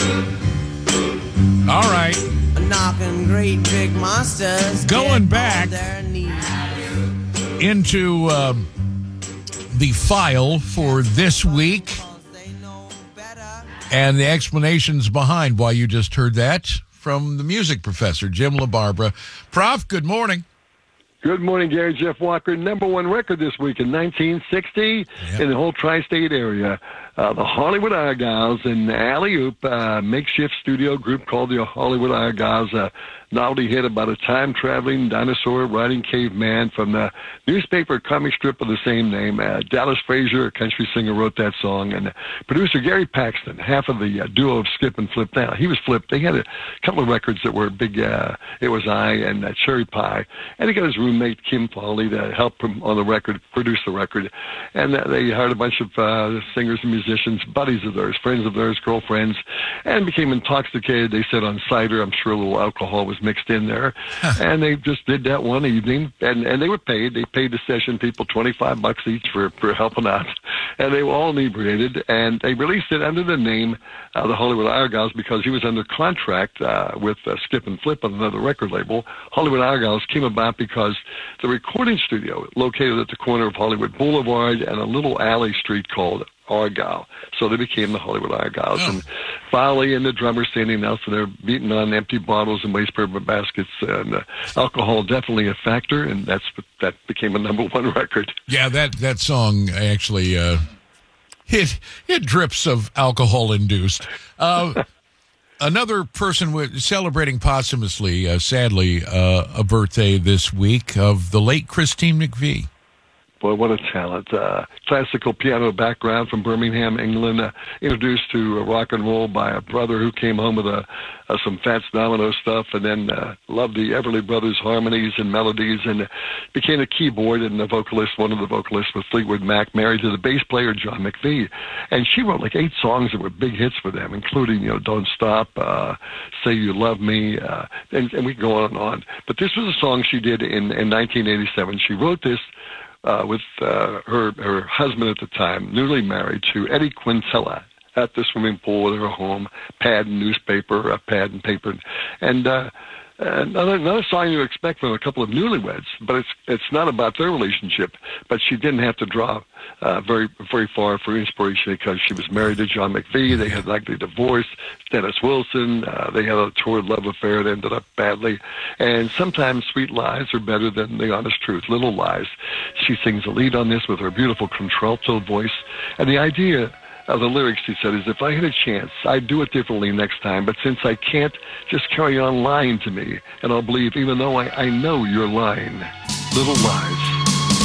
All right. Knocking great big monsters. Going back into the file for this week and the explanations behind why you just heard that from the music professor, Jim LaBarbera. Prof, good morning. Good morning, Gary. Jeff Walker. Number one record this week in 1960 in the whole tri-state area. The Hollywood Argyles and Alley Oop, makeshift studio group called the Hollywood Argyles, a novelty hit about a time-traveling dinosaur riding caveman from the newspaper comic strip of the same name. Dallas Frazier, a country singer, wrote that song, and producer Gary Paxton, half of the duo of Skip and Flip. Now, he was Flip. They had a couple of records that were big. It Was I and Cherry Pie, and he got his roommate Kim Foley to help him on the record, produce the record, and they hired a bunch of singers and musicians, buddies of theirs, friends of theirs, girlfriends, and became intoxicated. They said on cider. I'm sure a little alcohol was mixed in there, and they just did that one evening, and they were paid. They paid the session people $25 each for helping out, and they were all inebriated, and they released it under the name the Hollywood Argyles because he was under contract with Skip and Flip on another record label. Hollywood Argyles came about because the recording studio located at the corner of Hollywood Boulevard and a little alley street called Argyle. So they became the Hollywood Argyles. Oh. And Foley and the drummer Sandy Nelson, they're beating on empty bottles and waste paper baskets, and alcohol definitely a factor, and that became a number one record. Yeah, that song actually it drips of alcohol induced. Another person celebrating posthumously, sadly, a birthday this week of the late Christine McVie. Boy, what a talent. Classical piano background from Birmingham, England, introduced to rock and roll by a brother who came home with some Fats Domino stuff, and then loved the Everly Brothers harmonies and melodies, and became a keyboard and a vocalist, one of the vocalists with Fleetwood Mac, married to the bass player John McVie. And she wrote like 8 songs that were big hits for them, including, Don't Stop, Say You Love Me, and we can go on and on. But this was a song she did in 1987. She wrote this with her husband at the time, newly married, to Eddie Quintella, at the swimming pool with her home, pad and paper, and another song you expect from a couple of newlyweds, but it's not about their relationship. But she didn't have to draw very, very far for inspiration because she was married to John McVie. They had likely divorced. Dennis Wilson. They had a torrid love affair that ended up badly. And sometimes sweet lies are better than the honest truth. Little Lies. She sings the lead on this with her beautiful contralto voice. And the idea of the lyrics, she said, is if I had a chance, I'd do it differently next time. But since I can't, just carry on lying to me, and I'll believe even though I know you're lying. Little Lies.